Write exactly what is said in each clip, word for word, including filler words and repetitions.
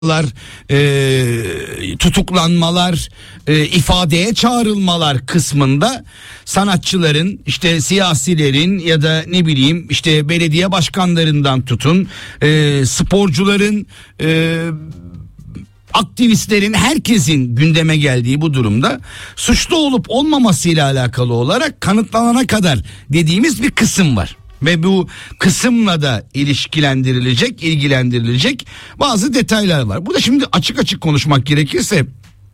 e, tutuklanmalar, e, ifadeye çağrılmalar kısmında sanatçıların, işte siyasilerin ya da ne bileyim işte belediye başkanlarından tutun, e, sporcuların, e, aktivistlerin, herkesin gündeme geldiği bu durumda suçlu olup olmamasıyla alakalı olarak kanıtlanana kadar dediğimiz bir kısım var. Ve bu kısımla da ilişkilendirilecek, ilgilendirilecek bazı detaylar var. Burada şimdi açık açık konuşmak gerekirse,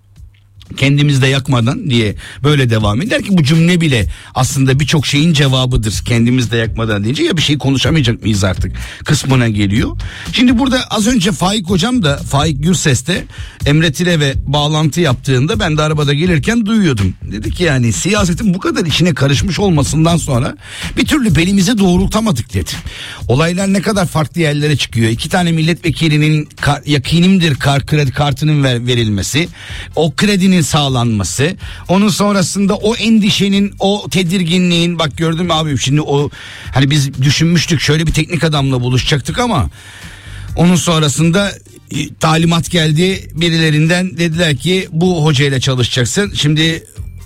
kendimizde yakmadan diye böyle devam eder ki bu cümle bile aslında birçok şeyin cevabıdır. Kendimizde yakmadan deyince ya bir şey konuşamayacak mıyız artık kısmına geliyor. Şimdi burada az önce Faik hocam da, Faik Gürses de Emre Tilev'e bağlantı yaptığında ben de arabada gelirken duyuyordum. Dedi ki yani siyasetin bu kadar içine karışmış olmasından sonra bir türlü belimizi doğrultamadık dedi. Olaylar ne kadar farklı yerlere çıkıyor. İki tane milletvekilinin kar, yakinimdir kar, kredi kartının ver, verilmesi, o kredinin sağlanması, onun sonrasında o endişenin, o tedirginliğin, bak gördün mü abi şimdi o hani biz düşünmüştük şöyle bir teknik adamla buluşacaktık ama onun sonrasında e, talimat geldi birilerinden, dediler ki bu hocayla çalışacaksın. Şimdi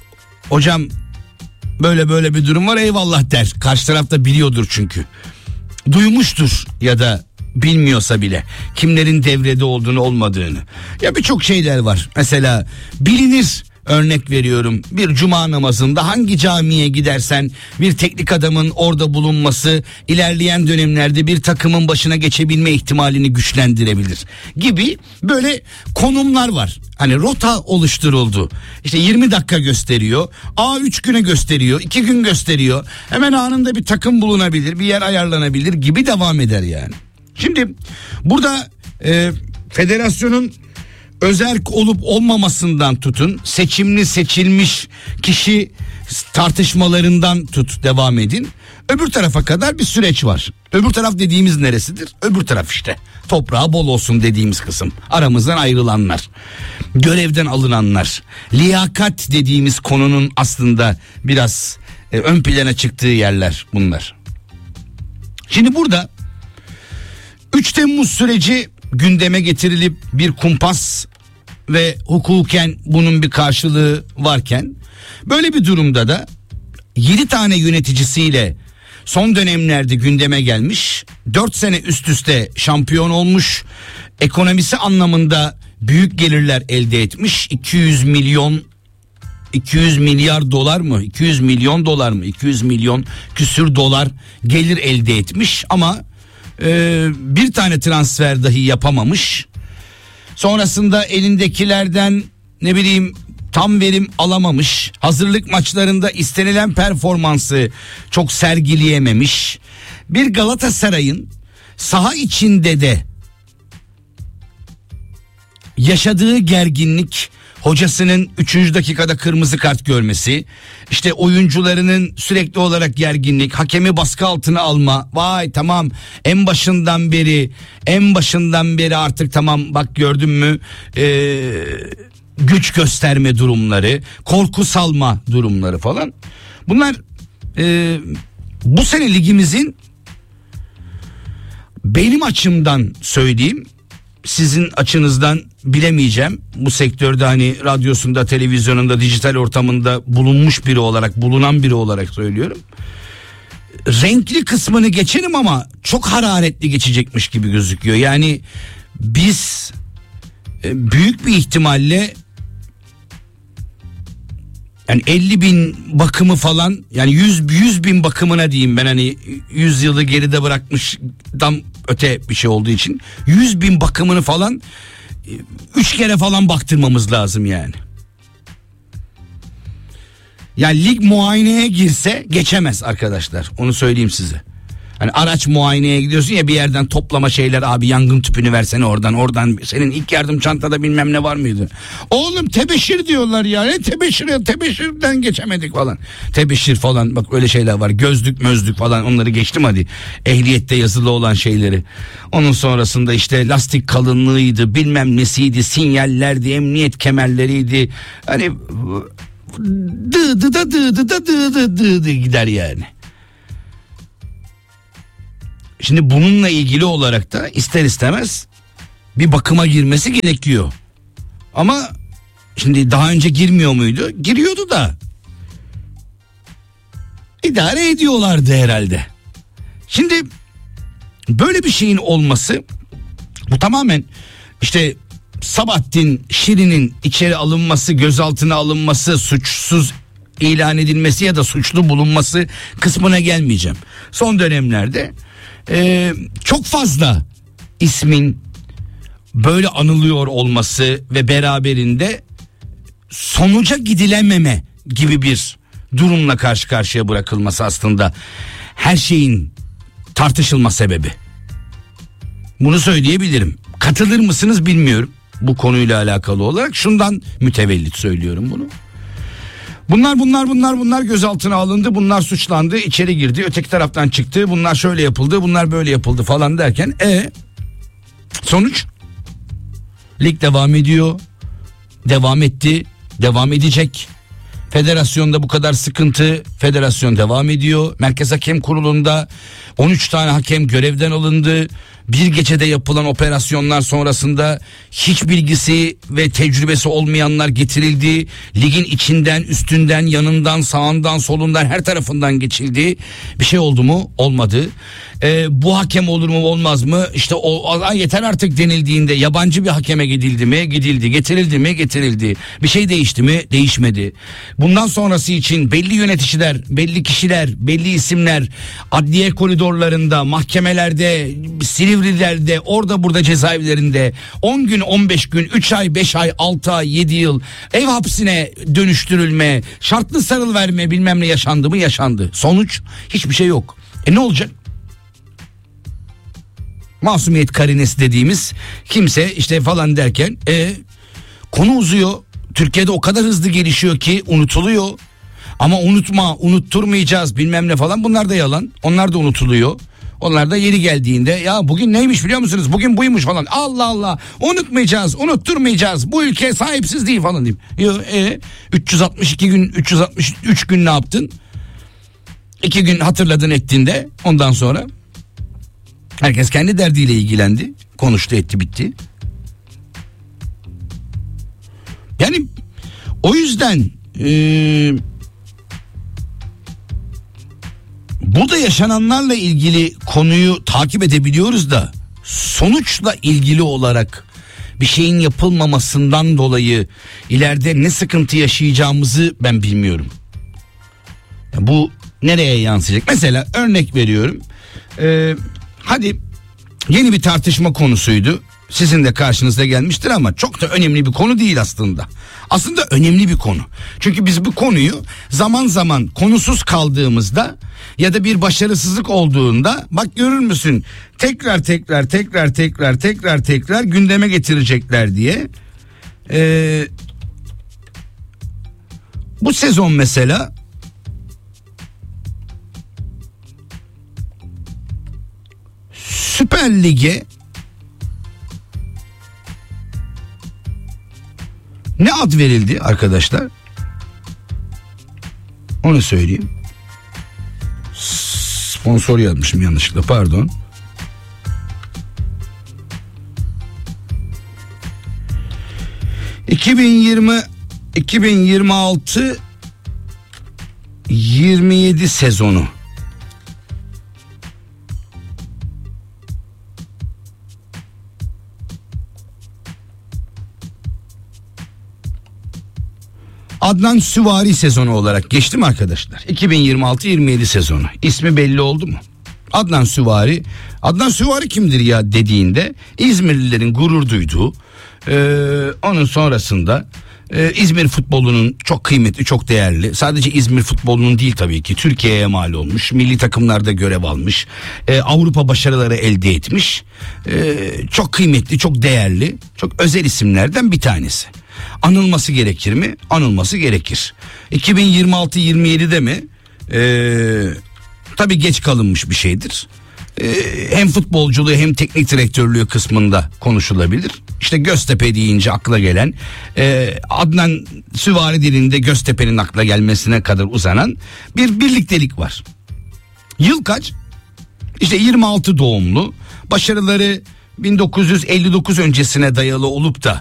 hocam böyle böyle bir durum var, eyvallah der. Karşı taraf da biliyordur çünkü. Duymuştur ya da bilmiyorsa bile kimlerin devrede olduğunu olmadığını. Ya birçok şeyler var. Mesela bilinir, örnek veriyorum, bir cuma namazında hangi camiye gidersen bir teknik adamın orada bulunması ilerleyen dönemlerde bir takımın başına geçebilme ihtimalini güçlendirebilir gibi böyle konumlar var. Hani rota oluşturuldu. İşte yirmi dakika gösteriyor. A üç güne gösteriyor. iki gün gösteriyor. Hemen anında bir takım bulunabilir, bir yer ayarlanabilir gibi devam eder yani. Şimdi burada e, federasyonun özerk olup olmamasından tutun, seçimli seçilmiş kişi tartışmalarından tut, devam edin. Öbür tarafa kadar bir süreç var. Öbür taraf dediğimiz neresidir? Öbür taraf işte. Toprağı bol olsun dediğimiz kısım. Aramızdan ayrılanlar, görevden alınanlar, liyakat dediğimiz konunun aslında biraz e, ön plana çıktığı yerler bunlar. Şimdi burada üç Temmuz süreci gündeme getirilip bir kumpas ve hukuken bunun bir karşılığı varken, böyle bir durumda da yedi tane yöneticisiyle son dönemlerde gündeme gelmiş, dört sene üst üste şampiyon olmuş, ekonomisi anlamında büyük gelirler elde etmiş, iki yüz milyon iki yüz milyar dolar mı, iki yüz milyon dolar mı, iki yüz milyon küsür dolar gelir elde etmiş ama Ee, bir tane transfer dahi yapamamış. Sonrasında elindekilerden ne bileyim tam verim alamamış. Hazırlık maçlarında istenilen performansı çok sergileyememiş. Bir Galatasaray'ın saha içinde de yaşadığı gerginlik, hocasının üçüncü dakikada kırmızı kart görmesi, işte oyuncularının sürekli olarak gerginlik, hakemi baskı altına alma, vay tamam en başından beri en başından beri artık tamam bak gördün mü ee, güç gösterme durumları, korku salma durumları falan. Bunlar ee, bu sene ligimizin, benim açımdan söyleyeyim, sizin açınızdan bilemeyeceğim, bu sektörde hani radyosunda, televizyonunda, dijital ortamında bulunmuş biri olarak, bulunan biri olarak söylüyorum. Renkli kısmını geçelim ama çok hararetli geçecekmiş gibi gözüküyor. Yani biz büyük bir ihtimalle yani elli bin bakımı falan, yani yüz bin bakımına diyeyim ben, hani yüz yılı geride bırakmıştan öte bir şey olduğu için yüz bin bakımını falan üç kere falan baktırmamız lazım yani. Yani lig muayeneye girse geçemez arkadaşlar, onu söyleyeyim size. Hani araç muayeneye gidiyorsun ya, bir yerden toplama şeyler, abi yangın tüpünü versene oradan, oradan senin ilk yardım çantada bilmem ne var mıydı? Oğlum tebeşir diyorlar ya, ne tebeşiri, tebeşirden geçemedik falan. Tebeşir falan, bak öyle şeyler var, gözlük mözlük falan, onları geçtim hadi, ehliyette yazılı olan şeyleri. Onun sonrasında işte lastik kalınlığıydı, bilmem nesiydi, sinyallerdi, emniyet kemerleriydi, hani dı dı da dı dı da dı dı dı dı gider yani. Şimdi bununla ilgili olarak da ister istemez bir bakıma girmesi gerekiyor. Ama şimdi daha önce girmiyor muydu? Giriyordu da. İdare ediyorlardı herhalde. Şimdi böyle bir şeyin olması, bu tamamen işte Sabahattin Şirin'in içeri alınması, gözaltına alınması, suçsuz ilan edilmesi ya da suçlu bulunması kısmına gelmeyeceğim. Son dönemlerde e, çok fazla ismin böyle anılıyor olması ve beraberinde sonuca gidilememe gibi bir durumla karşı karşıya bırakılması aslında her şeyin tartışılma sebebi. Bunu söyleyebilirim. Katılır mısınız bilmiyorum bu konuyla alakalı olarak. Şundan mütevellit söylüyorum bunu. Bunlar bunlar bunlar bunlar gözaltına alındı, bunlar suçlandı, içeri girdi, öteki taraftan çıktı, bunlar şöyle yapıldı, bunlar böyle yapıldı falan derken e sonuç? Lig devam ediyor, devam etti, devam edecek. Federasyonda bu kadar sıkıntı, federasyon devam ediyor. Merkez Hakem Kurulu'nda on üç tane hakem görevden alındı. Bir gecede yapılan operasyonlar sonrasında hiç bilgisi ve tecrübesi olmayanlar getirildi. Ligin içinden, üstünden, yanından, sağından, solundan, her tarafından geçildi. Bir şey oldu mu? Olmadı. Ee, bu hakem olur mu olmaz mı? İşte o yeter artık denildiğinde yabancı bir hakeme gidildi mi? Gidildi. Getirildi mi? Getirildi. Bir şey değişti mi? Değişmedi. Bundan sonrası için belli yöneticiler, belli kişiler, belli isimler adliye koridorlarında, mahkemelerde, Silivri'lerde, orada burada cezaevlerinde on gün, on beş gün, üç ay, beş ay, altı ay, yedi yıl ev hapsine dönüştürülme, şartlı sarıl verme bilmem ne yaşandı mı? Yaşandı. Sonuç hiçbir şey yok. E ne olacak? Masumiyet karinesi dediğimiz kimse işte falan derken e, konu uzuyor. Türkiye'de o kadar hızlı gelişiyor ki unutuluyor. Ama unutma, unutturmayacağız bilmem ne falan, bunlar da yalan. Onlar da unutuluyor. Onlar da yeri geldiğinde ya bugün neymiş biliyor musunuz? Bugün buymuş falan. Allah Allah, unutmayacağız, unutturmayacağız. Bu ülke sahipsiz değil falan diyeyim. Yo, e, üç yüz altmış iki gün, üç yüz altmış üç gün ne yaptın? iki gün hatırladın ettiğinde ondan sonra herkes kendi derdiyle ilgilendi. Konuştu, etti, bitti. Yani o yüzden Ee, burada yaşananlarla ilgili konuyu takip edebiliyoruz da sonuçla ilgili olarak bir şeyin yapılmamasından dolayı ileride ne sıkıntı yaşayacağımızı ben bilmiyorum. Bu nereye yansıyacak? Mesela örnek veriyorum. Ee, hadi yeni bir tartışma konusuydu. Sizin de karşınıza gelmiştir ama çok da önemli bir konu değil aslında. Aslında önemli bir konu. Çünkü biz bu konuyu zaman zaman konusuz kaldığımızda ya da bir başarısızlık olduğunda bak görür müsün tekrar tekrar tekrar tekrar tekrar tekrar gündeme getirecekler diye. Ee, bu sezon mesela Süper Lig'e ne ad verildi arkadaşlar? Onu söyleyeyim. Sponsor yazmışım yanlışlıkla, pardon. iki bin yirmi iki bin yirmi altı yirmi yedi sezonu. Adnan Süvari sezonu olarak geçti mi arkadaşlar? iki bin yirmi altı yirmi yedi sezonu. İsmi belli oldu mu? Adnan Süvari. Adnan Süvari kimdir ya dediğinde İzmirlilerin gurur duyduğu, ee, onun sonrasında e, İzmir futbolunun çok kıymetli, çok değerli. Sadece İzmir futbolunun değil tabii ki, Türkiye'ye mal olmuş, milli takımlarda görev almış, e, Avrupa başarıları elde etmiş, e, çok kıymetli, çok değerli, çok özel isimlerden bir tanesi. Anılması gerekir mi? Anılması gerekir. iki bin yirmi altı yirmi yedide mi? Ee, tabii geç kalınmış bir şeydir. Ee, hem futbolculuğu hem teknik direktörlüğü kısmında konuşulabilir. İşte Göztepe deyince akla gelen, e, Adnan Süvari dilinde Göztepe'nin akla gelmesine kadar uzanan bir birliktelik var. Yıl kaç? İşte yirmi altı doğumlu, başarıları bin dokuz yüz elli dokuz öncesine dayalı olup da